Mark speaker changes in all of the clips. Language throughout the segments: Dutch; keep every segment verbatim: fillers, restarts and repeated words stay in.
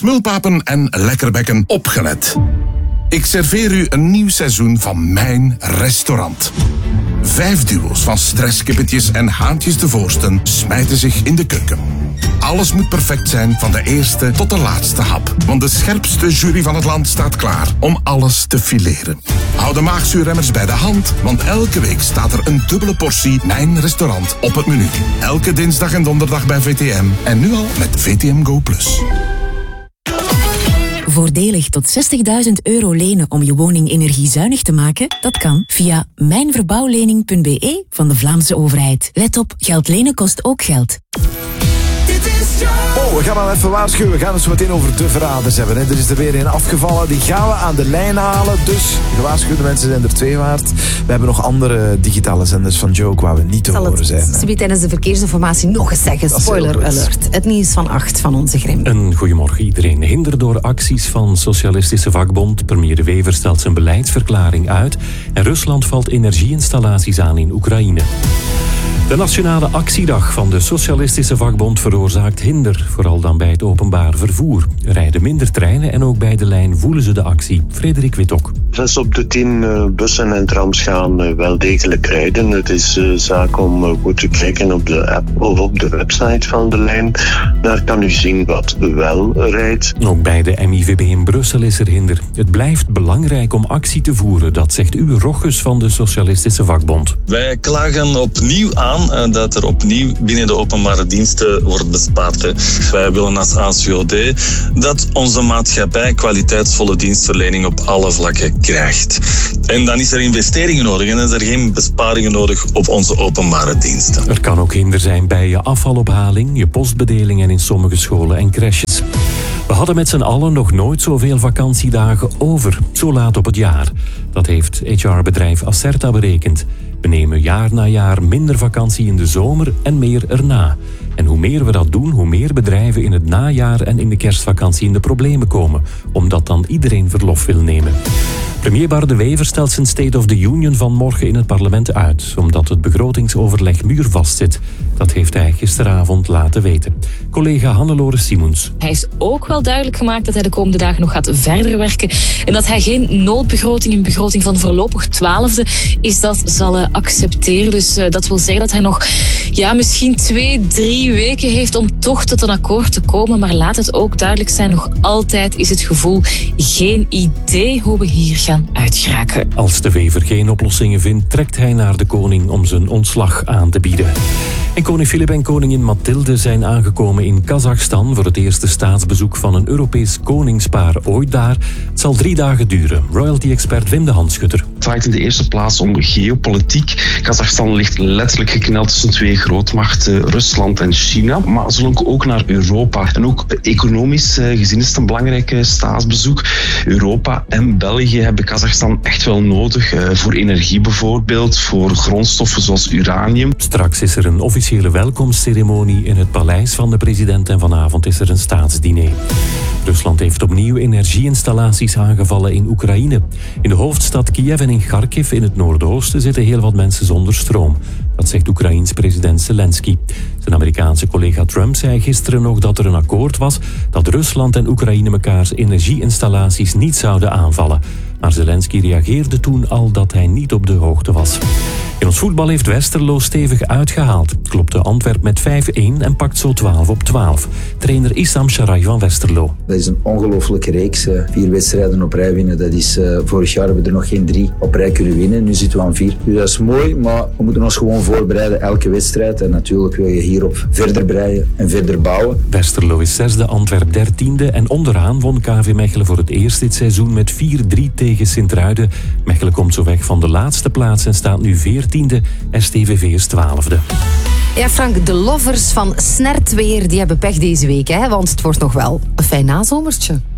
Speaker 1: smulpapen en lekkerbekken, opgelet. Ik serveer u een nieuw seizoen van mijn restaurant. Vijf duo's van stresskippetjes en haantjes de voorsten smijten zich in de keuken. Alles moet perfect zijn, van de eerste tot de laatste hap. Want de scherpste jury van het land staat klaar om alles te fileren. Hou de maagzuurremmers bij de hand, want elke week staat er een dubbele portie Mijn Restaurant op het menu. Elke dinsdag en donderdag bij V T M. En nu al met V T M Go Plus.
Speaker 2: Voordelig tot zestigduizend euro lenen om je woning energiezuinig te maken? Dat kan via mijnverbouwlening punt b e van de Vlaamse overheid. Let op, geld lenen kost ook geld.
Speaker 3: Oh, we gaan al even waarschuwen. We gaan het zo meteen over de verraders hebben. Hè. Er is er weer een afgevallen. Die gaan we aan de lijn halen. Dus gewaarschuwde mensen zijn er twee waard. We hebben nog andere digitale zenders van Joke waar we niet te horen zijn.
Speaker 4: Zal het tijdens de verkeersinformatie nog eens zeggen. Spoiler alert. Het nieuws van acht van onze Grim.
Speaker 5: Een goedemorgen iedereen. Hinder door acties van Socialistische Vakbond. Premier De Wever stelt zijn beleidsverklaring uit. En Rusland valt energieinstallaties aan in Oekraïne. De Nationale Actiedag van de Socialistische Vakbond veroorzaakt hinder, vooral dan bij het openbaar vervoer. Er rijden minder treinen en ook bij de lijn voelen ze de actie. Frederik Witok.
Speaker 6: Zes op de tien uh, bussen en trams gaan uh, wel degelijk rijden. Het is uh, zaak om uh, goed te kijken op de app of op de website van de lijn. Daar kan u zien wat wel rijdt.
Speaker 5: Ook bij de M I V B in Brussel is er hinder. Het blijft belangrijk om actie te voeren, dat zegt Uwe Rochus van de Socialistische Vakbond.
Speaker 7: Wij klagen opnieuw aan dat er opnieuw binnen de openbare diensten wordt bespaard. Wij willen als A C O D dat onze maatschappij kwaliteitsvolle dienstverlening op alle vlakken krijgt. En dan is er investeringen nodig en dan is er geen besparingen nodig op onze openbare diensten.
Speaker 5: Er kan ook hinder zijn bij je afvalophaling, je postbedeling en in sommige scholen en crèches. We hadden met z'n allen nog nooit zoveel vakantiedagen over, zo laat op het jaar. Dat heeft H R-bedrijf Acerta berekend. We nemen jaar na jaar minder vakantie in de zomer en meer erna. En hoe meer we dat doen, hoe meer bedrijven in het najaar en in de kerstvakantie in de problemen komen, omdat dan iedereen verlof wil nemen. Premier Bart De Wever stelt zijn State of the Union van morgen in het parlement uit, omdat het begrotingsoverleg muurvast zit. Dat heeft hij gisteravond laten weten. Collega Hannelore Simons.
Speaker 8: Hij is ook wel duidelijk gemaakt dat hij de komende dagen nog gaat verder werken en dat hij geen noodbegroting, een begroting van voorlopig twaalfde, is dat zal accepteren. Dus uh, dat wil zeggen dat hij nog ja, misschien twee, drie weken heeft om toch tot een akkoord te komen. Maar laat het ook duidelijk zijn, nog altijd is het gevoel geen idee hoe we hier gaan uitgeraken.
Speaker 5: Als De Wever geen oplossingen vindt, trekt hij naar de koning om zijn ontslag aan te bieden. En koning Filip en koningin Mathilde zijn aangekomen in Kazachstan voor het eerste staatsbezoek van een Europees koningspaar ooit daar. Het zal drie dagen duren. Royalty-expert Wim de Handschutter.
Speaker 9: Het draait in de eerste plaats om geopolitiek. Kazachstan ligt letterlijk gekneld tussen twee grootmachten, Rusland en China. Maar ze lonken ook naar Europa. En ook economisch gezien is het een belangrijk staatsbezoek. Europa en België hebben Kazachstan echt wel nodig. Voor energie bijvoorbeeld, voor grondstoffen zoals uranium.
Speaker 5: Straks is er een officiële welkomstceremonie in het paleis van de president en vanavond is er een staatsdiner. Rusland heeft opnieuw energieinstallaties aangevallen in Oekraïne. In de hoofdstad Kiev en in Kharkiv in het noordoosten zitten heel wat mensen zonder stroom. Dat zegt Oekraïens president Zelensky. Zijn Amerikaanse collega Trump zei gisteren nog dat er een akkoord was dat Rusland en Oekraïne mekaars energieinstallaties niet zouden aanvallen. Maar Zelensky reageerde toen al dat hij niet op de hoogte was. In ons voetbal heeft Westerlo stevig uitgehaald. Klopte Antwerp met vijf-één en pakt zo twaalf op twaalf. Trainer Issam Sharai van Westerlo.
Speaker 10: Dat is een ongelooflijke reeks. Vier wedstrijden op rij winnen. Dat is, uh, vorig jaar hebben we er nog geen drie op rij kunnen winnen. Nu zitten we aan vier. Dus dat is mooi, maar we moeten ons gewoon voorbereiden elke wedstrijd. En natuurlijk wil je hierop verder breien en verder bouwen.
Speaker 5: Westerlo is zesde, Antwerp dertiende. En onderaan won K V Mechelen voor het eerst dit seizoen met vier drie tegen Sint-Truiden. Mechelen komt zo weg van de laatste plaats en staat nu veertiende. S T V V is twaalfde.
Speaker 4: Ja, Frank, de lovers van Snertweer die hebben pech deze week, hè? Want het wordt nog wel een fijn nazomertje.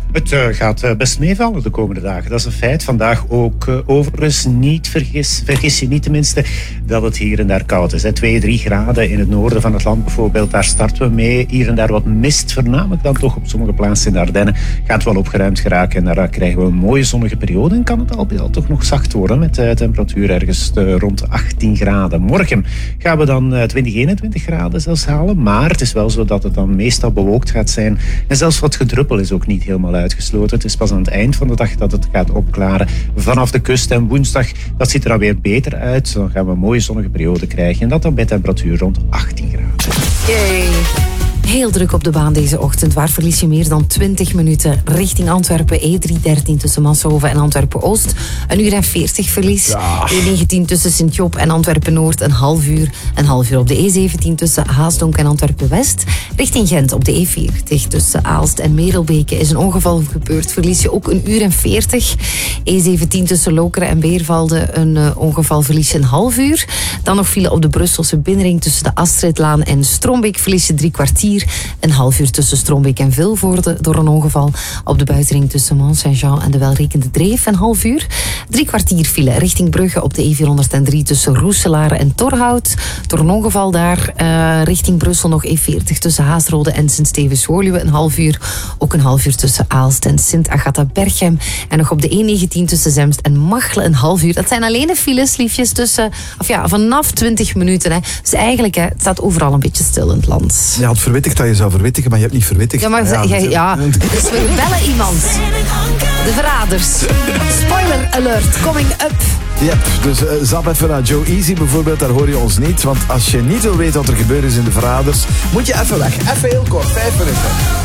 Speaker 11: Het uh, gaat uh, best meevallen de komende dagen. Dat is een feit. Vandaag ook uh, overigens niet. Vergis, vergis je niet tenminste dat het hier en daar koud is. Hè. twee, drie graden in het noorden van het land bijvoorbeeld. Daar starten we mee. Hier en daar wat mist. Voornamelijk dan toch op sommige plaatsen in de Ardennen. Gaat wel opgeruimd geraken. En daar krijgen we een mooie zonnige periode. En kan het al bij al toch nog zacht worden. Met uh, temperatuur ergens uh, rond achttien graden. Morgen gaan we dan uh, twintig, eenentwintig graden zelfs halen. Maar het is wel zo dat het dan meestal bewolkt gaat zijn. En zelfs wat gedruppel is ook niet helemaal uitgesloten. Het is pas aan het eind van de dag dat het gaat opklaren. Vanaf de kust en woensdag, dat ziet er dan weer beter uit. Dan gaan we een mooie zonnige periode krijgen. En dat dan bij temperatuur rond achttien graden.
Speaker 4: Yay. Heel druk op de baan deze ochtend. Waar verlies je meer dan twintig minuten richting Antwerpen. E drie dertien tussen Manshoven en Antwerpen-Oost. Een uur en veertig verlies. Ja. E negentien tussen Sint-Job en Antwerpen-Noord. Een half uur. Een half uur op de E zeventien tussen Haasdonk en Antwerpen-West. Richting Gent op de E veertig tussen Aalst en Merelbeke is een ongeval gebeurd. Verlies je ook een uur en veertig. E zeventien tussen Lokeren en Beervalde. Een uh, ongeval verlies je een half uur. Dan nog file op de Brusselse binnenring tussen de Astridlaan en Strombeek. Verlies je drie kwartier. Een half uur tussen Strombeek en Vilvoorde door een ongeval. Op de buitenring tussen Mont Saint-Jean en de welrekende Dreef een half uur. Drie kwartier file richting Brugge op de E vierhonderddrie tussen Roeselare en Torhout. Door een ongeval daar uh, richting Brussel nog E veertig tussen Haasrode en Sint-Stevens-Woluwe een half uur. Ook een half uur tussen Aalst en Sint-Agatha-Berchem. En nog op de E negentien tussen Zemst en Machelen een half uur. Dat zijn alleen de files, liefjes, tussen, of ja, vanaf twintig minuten. Hè. Dus eigenlijk, hè, het staat overal een beetje stil in het land.
Speaker 3: Je had verwittigd dat je zou verwittigen, maar je hebt niet verwittigd.
Speaker 4: Ja, maar ja, ja, ja. Dus we bellen iemand. De verraders. Spoiler alert, coming up.
Speaker 3: Yep, dus uh, zap even naar Joe Easy bijvoorbeeld, daar hoor je ons niet. Want als je niet wil weten wat er gebeurd is in de verraders, moet je even weg. Even heel kort, vijf minuten.